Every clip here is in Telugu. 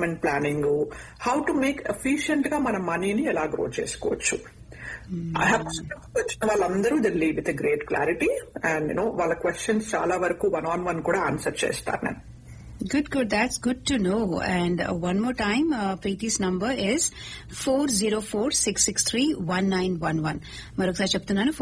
Retirement planning, how to make efficient గా మన మనీని ఎలా గ్రో చేసుకోవచ్చు. వచ్చిన వాళ్ళందరూ they leave with great clarity and వాళ్ళ క్వశ్చన్స్ చాలా వరకు 1-on-1 కూడా ఆన్సర్ చేస్తాను నేను. Good. That's good to know. And one more time, Preeti's number is 404-663-1911. మరొకసారి చెప్తున్నాను,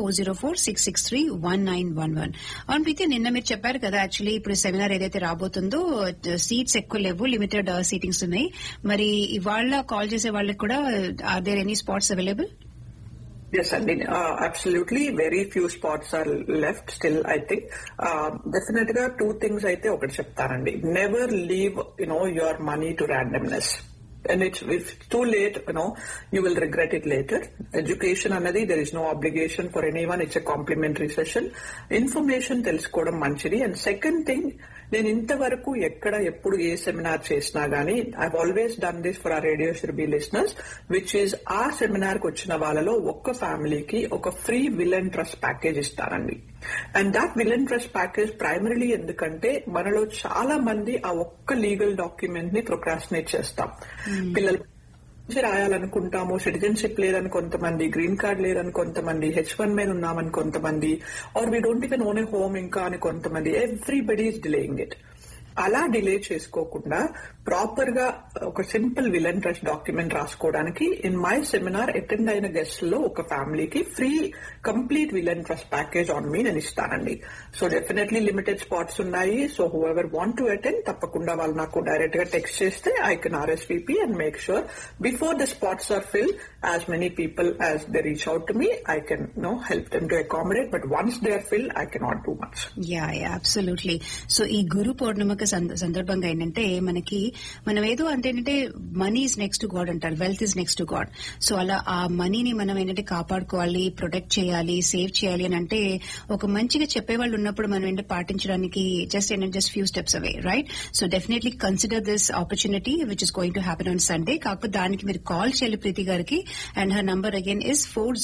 404-663-1911. అవును ప్రీతి, నిన్న మీరు చెప్పారు కదా, యాక్చువల్లీ ఇప్పుడు సెమినార్ ఏదైతే రాబోతుందో సీట్స్ ఎక్కువ లేవు, లిమిటెడ్ సీటింగ్స్ ఉన్నాయి. మరి ఇవాళ కాల్ చేసే వాళ్ళకి కూడా are there any spots available? Yes, Andy. Absolutely. Very few spots are left still, I think. Definitely, two things I think okati cheptarandi. Never leave, your money to randomness. And if it's too late, you will regret it later. Education anadi, there is no obligation for anyone. It's a complimentary session. Information telusukodam manchidi. And second thing, నేను ఇంతవరకు ఎక్కడ ఎప్పుడు ఏ సెమినార్ చేసినా గానీ I've always done this for are radio షిర్బీ listeners, which is ఆ సెమినార్ కు వచ్చిన వాళ్ళలో ఒక్క ఫ్యామిలీకి ఒక free will and trust package ఇస్తారండి. And that will and trust package primarily ఎందుకంటే మనలో చాలా మంది ఆ ఒక్క లీగల్ డాక్యుమెంట్ ని ప్రొక్రాస్టినేట్ చేస్తాం. పిల్లలు రాయాలనుకుంటాము, సిటిజన్షిప్ లేదని కొంతమంది, గ్రీన్ కార్డ్ లేదని కొంతమంది, H1 మీద ఉన్నామని కొంతమంది, are we don't even own A home ఇంకా అని కొంతమంది. Everybody is delaying it. అలా డిలే చేసుకోకుండా ప్రాపర్ గా ఒక simple will and trust document రాసుకోవడానికి ఇన్ మై సెమినార్ అటెండ్ అయిన గెస్ట్ లో ఒక ఫ్యామిలీకి free complete will and trust package on me నేను ఇస్తానండి. సో డెఫినెట్లీ లిమిటెడ్ స్పాట్స్ ఉన్నాయి. So who ever want to attend తప్పకుండా వాళ్ళు నాకు డైరెక్ట్ గా టెక్స్ట్ చేస్తే I can RSVP and make sure before the spots are filled, as many people as they reach out to me, I can help them to accommodate. But once they are filled, I cannot do much. Yeah, absolutely. So ఈ గురు పౌర్ణమికి సందర్భంగా ఏంటంటే మనం ఏదో అంటే money is next to God అంటారు, wealth is next to God. So అలా ఆ మనీని మనం ఏంటంటే కాపాడుకోవాలి, ప్రొటెక్ట్ చేయాలి, సేవ్ చేయాలి అని అంటే ఒక మంచిగా చెప్పేవాళ్ళు ఉన్నప్పుడు మనం ఏంటంటే పాటించడానికి just few steps away, right? So definitely consider this opportunity which is going to happen on Sunday. కాకపోతే దానికి మీరు కాల్ చేయాలి ప్రీతి గారికి, and her number again is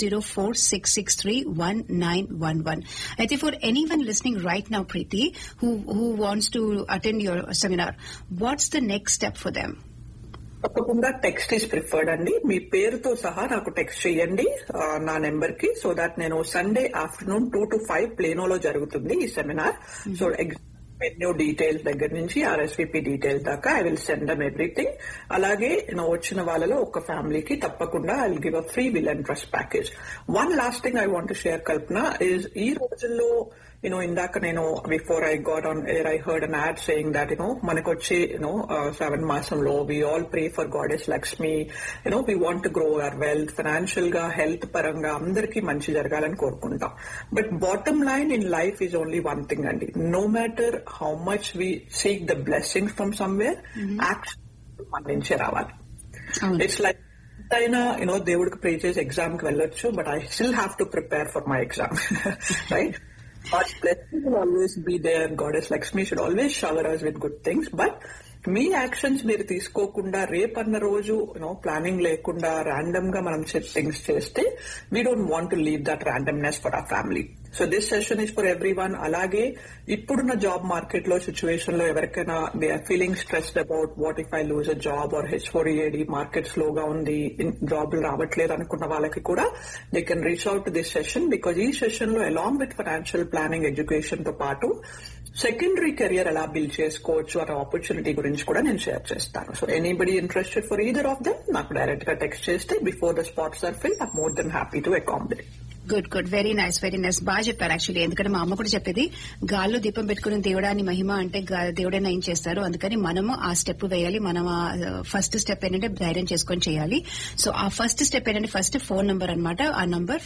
404-663-1911. అయితే for anyone listening right now Preethi who wants to attend your seminar, what's the next step for them? తప్పకుండా టెక్స్ట్ ఈజ్ ప్రిఫర్డ్ అండి. మీ పేరుతో సహా నాకు టెక్స్ట్ చేయండి నా నెంబర్ కి, సో దాట్ నేను సండే ఆఫ్టర్నూన్ 2 to 5 ప్లేనోలో జరుగుతుంది ఈ సెమినార్. సో మెన్యూ డీటెయిల్స్ దగ్గర నుంచి RSVP డీటెయిల్స్ దాకా I will send dum everything. అలాగే వచ్చిన వాళ్ళలో ఒక ఫ్యామిలీకి తప్పకుండా I will give a free will and trust package. One last thing I want to share Kalpana is, ఈ రోజుల్లో ఇందాక నేను before I got on air I heard an add saying that మనకొచ్చి శ్రావణ మాసంలో we all pray for goddess Lakshmi, we want to grow our wealth, financial గా హెల్త్ పరంగా అందరికీ మంచి జరగాలని కోరుకుంటాం. But bottom line in life is only one thing అండి. No matter how much we seek the blessings from somewhere, action మన నుంచే రావాలి. ఇట్స్ లైక్ అయినా దేవుడికి ప్రే చేసి ఎగ్జామ్ కి వెళ్ళొచ్చు, but I still have to prepare for my exam, right? God's blessing will always be there. Goddess Lakshmi should always shower us with good things. But me actions మీరు తీసుకోకుండా రేపన్న రోజు ప్లానింగ్ లేకుండా ర్యాండమ్ గా మనం థింగ్స్ చేస్తే we don't want to leave that randomness for our family. So this session is for every one. అలాగే ఇప్పుడున్న జాబ్ మార్కెట్ లో సిచ్యువేషన్ లో ఎవరికైనా they are feeling stressed about what if I lose a job or H4EAD, market స్లోగా ఉంది, జాబ్లు రావట్లేదు అనుకున్న వాళ్ళకి కూడా they can reach out to this session. Because ఈ సెషన్ లో along with financial planning, education తో పాటు సెకండరీ కెరియర్ ఎలా బిల్డ్ చేసుకోవచ్చు అనే ఆపర్చునిటీ గురించి కూడా నేను షేర్ చేస్తాను. So anybody interested for either of them నాకు డైరెక్ట్ గా టెక్స్ట్ చేస్తే before the spots are fill, I more than happy to accommodate. Good. Very nice. బాగా చెప్పారు. యాక్చువల్లీ ఎందుకంటే మా అమ్మ కూడా చెప్పేది, గాల్లో దీపం పెట్టుకుని దేవుడాని మహిమ అంటే దేవుడైనా ఏం చేస్తారు, అందుకని మనము ఆ స్టెప్ వేయాలి. మనం ఆ ఫస్ట్ స్టెప్ ఏంటంటే ధైర్యం చేసుకొని చేయాలి. సో ఆ ఫస్ట్ స్టెప్ ఏంటంటే ఫస్ట్ ఫోన్ నంబర్ అనమాట. ఆ నంబర్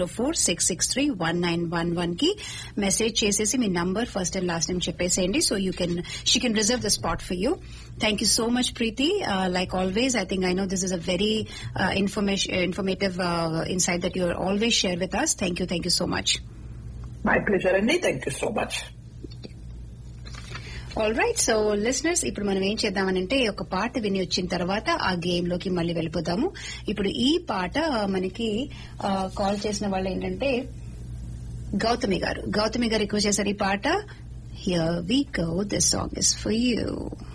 404-663-1911 కి మెసేజ్ చేసేసి మీ number first and last name చెప్పేసేయండి. So she can reserve the spot for you. Thank you so much, Preeti. Like always, I know this is a very informative insight that you always share with us. Thank you so much. My pleasure, Andy. Thank you so much. All right. So listeners, ఇప్పుడు మనం ఏం చేద్దామనంటే ఒక పాట విని వచ్చిన తర్వాత ఆ గేమ్ లోకి మళ్ళీ వెళ్ళిపోతాము. ఇప్పుడు ఈ పాట మనకి కాల్ చేసిన వాళ్ళు ఏంటంటే గౌతమి గారు ఎక్కువ చేశారు ఈ పాట. Here we go. This song is for you.